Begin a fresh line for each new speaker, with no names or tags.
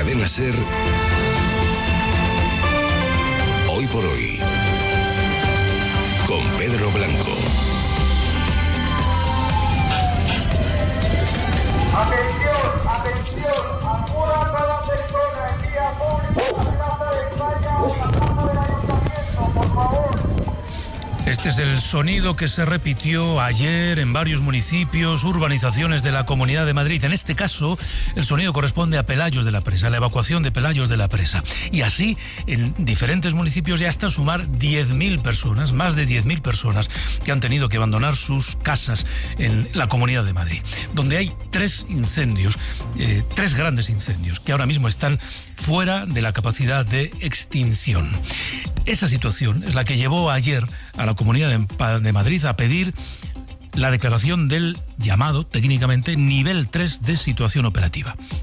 Cadena SER, Hoy por Hoy, con Pedro Blanco.
Atención, atención, apura a cada persona en vía pública, la Plaza de España o la Plaza del Ayuntamiento, por favor.
Este es el sonido que se repitió ayer en varios municipios, urbanizaciones de la Comunidad de Madrid. En este caso, el sonido corresponde a Pelayos de la Presa, a la evacuación de Pelayos de la Presa. Y así, en diferentes municipios ya hasta sumar 10.000 personas, más de 10.000 personas que han tenido que abandonar sus casas en la Comunidad de Madrid, donde hay tres grandes incendios que ahora mismo están fuera de la capacidad de extinción. Esa situación es la que llevó ayer a la Comunidad de Madrid a pedir la declaración del llamado, técnicamente, nivel 3 de situación operativa.